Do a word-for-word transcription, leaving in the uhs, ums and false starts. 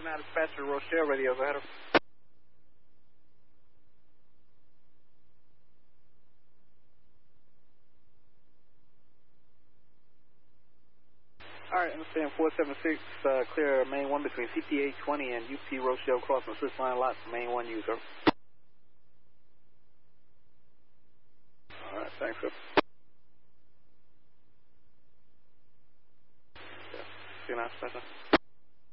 Now dispatcher Rochelle radios ahead of. Alright, understand four seven six, uh, clear main one between C P eight twenty and U P Rochelle crossing switch line lot for main one user. Alright, thanks sir. See you now, dispatcher.